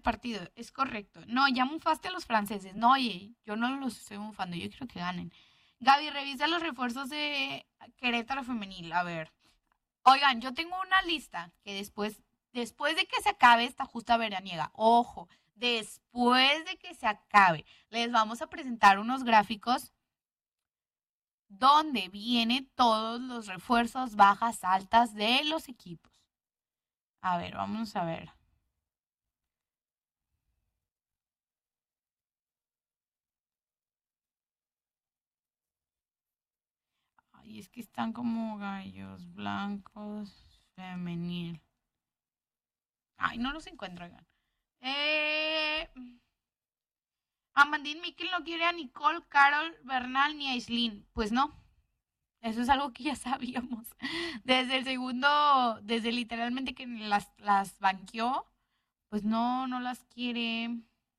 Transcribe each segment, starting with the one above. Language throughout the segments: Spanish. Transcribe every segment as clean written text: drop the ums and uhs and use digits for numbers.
partido, es correcto. No, ya mufaste a los franceses. No, oye, yo no los estoy mufando, yo quiero que ganen. Gaby, revisa los refuerzos de Querétaro Femenil. A ver. Oigan, yo tengo una lista que después de que se acabe esta justa veraniega, ojo, después de que se acabe, les vamos a presentar unos gráficos donde vienen todos los refuerzos, bajas, altas de los equipos. A ver, vamos a ver. Ay, es que están como gallos blancos, femenil. Ay, no los encuentro, oigan. Eh, Amandine Miquel no quiere a Nicole, Carol, Bernal ni a Aislinn. Pues no, eso es algo que ya sabíamos. Desde el segundo, desde literalmente que las banqueó, pues no, no las quiere.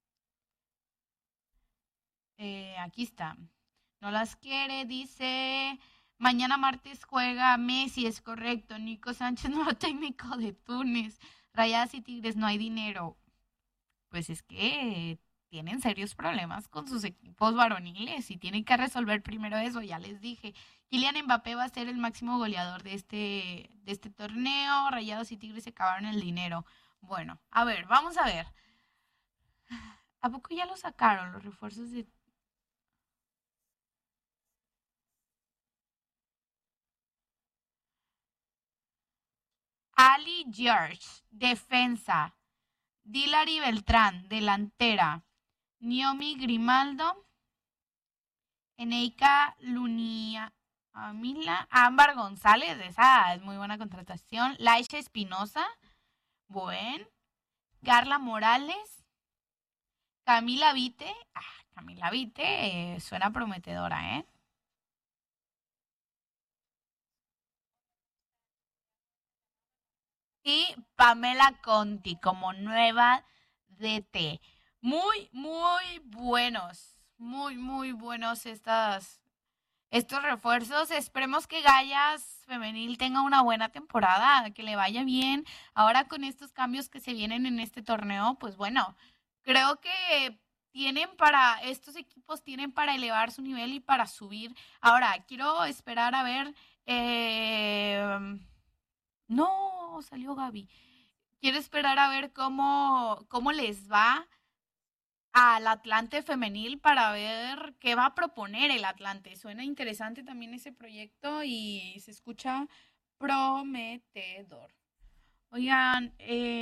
Aquí está. No las quiere, dice. Mañana martes juega Messi, es correcto. Nico Sánchez, nuevo técnico de Túnez. Rayadas y Tigres, no hay dinero. Pues es que tienen serios problemas con sus equipos varoniles y tienen que resolver primero eso, ya les dije. Kylian Mbappé va a ser el máximo goleador de este torneo. Rayados y Tigres se acabaron el dinero. Bueno, a ver, vamos a ver. ¿A poco ya lo sacaron los refuerzos de Ali George, defensa? Dilary Beltrán, delantera. Niomi Grimaldo, Eneika Lunia, Amila, Ámbar González, esa es muy buena contratación. Laisha Espinosa, buen. Carla Morales, Camila Vite, Camila Vite, suena prometedora, ¿eh? Y Pamela Conti como nueva DT. Muy, muy buenos, muy, muy buenos estos refuerzos. Esperemos que Gallas Femenil tenga una buena temporada, que le vaya bien. Ahora con estos cambios que se vienen en este torneo, pues bueno, creo que estos equipos tienen para elevar su nivel y para subir. Ahora, quiero esperar a ver. No, salió Gaby. Quiero esperar a ver cómo les va al Atlante femenil para ver qué va a proponer el Atlante. Suena interesante también ese proyecto y se escucha prometedor. Oigan,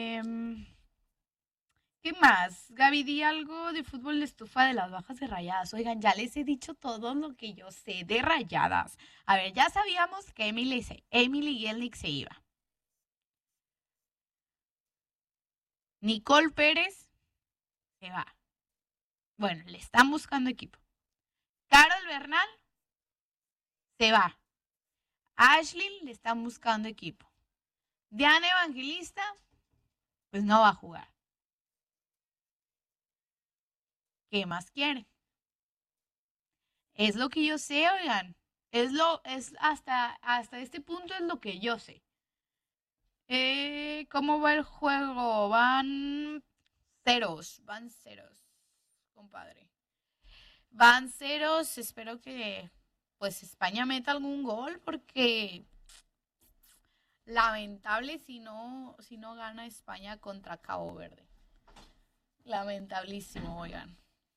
¿qué más? Gaby, di algo de fútbol de estufa de las bajas de Rayadas. Oigan, ya les he dicho todo lo que yo sé de Rayadas. A ver, ya sabíamos que Emily Yelnik se iba. Nicole Pérez se va. Bueno, le están buscando equipo. Carol Bernal se va. Ashley le están buscando equipo. Diana Evangelista, pues no va a jugar. ¿Qué más quiere? Es lo que yo sé, oigan. Es hasta este punto es lo que yo sé. ¿Cómo va el juego? Van ceros, compadre. Van ceros, espero que pues España meta algún gol porque lamentable si no gana España contra Cabo Verde. Lamentablísimo, oigan.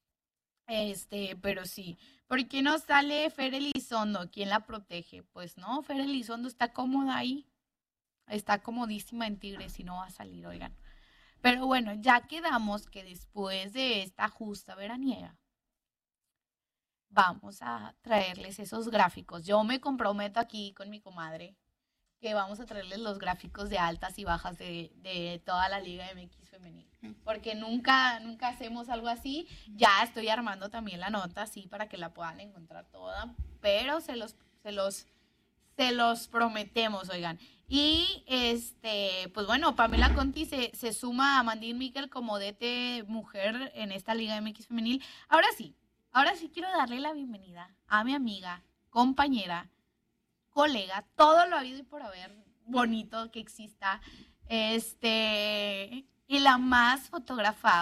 Pero sí. ¿Por qué no sale Fer Elizondo? ¿Quién la protege? Pues no, Fer Elizondo está cómoda ahí. Está comodísima en Tigres y no va a salir, oigan. Pero bueno, ya quedamos que después de esta justa veraniega, vamos a traerles esos gráficos. Yo me comprometo aquí con mi comadre que vamos a traerles los gráficos de altas y bajas de toda la Liga MX femenil. Porque nunca, nunca hacemos algo así. Ya estoy armando también la nota así para que la puedan encontrar toda. Pero se los prometemos, oigan. Y pues bueno, Pamela Conti se suma a Mandín Miquel como DT mujer en esta Liga MX femenil. Ahora sí quiero darle la bienvenida a mi amiga, compañera, colega, todo lo habido y por haber bonito que exista. Y la más fotografada